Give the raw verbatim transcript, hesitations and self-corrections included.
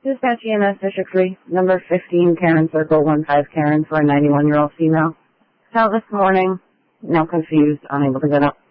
Dispatch E M S District three, number fifteen, Karen Circle, one five Karen for a ninety-one-year-old female. Out this morning, now confused, unable to get up.